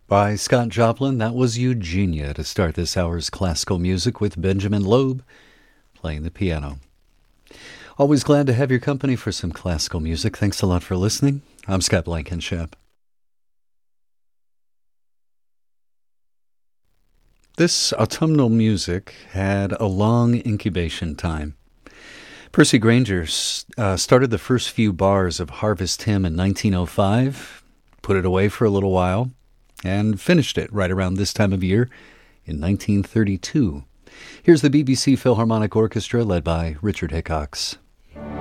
By Scott Joplin, that was Eugenia to start this hour's classical music with Benjamin Loeb playing the piano. Always glad to have your company for some classical music. Thanks a lot for listening. I'm Scott Blankenship. This autumnal music had a long incubation time. Percy Grainger started the first few bars of Harvest Hymn in 1905, put it away for a little while, and finished it right around this time of year in 1932. Here's the BBC Philharmonic Orchestra led by Richard Hickox.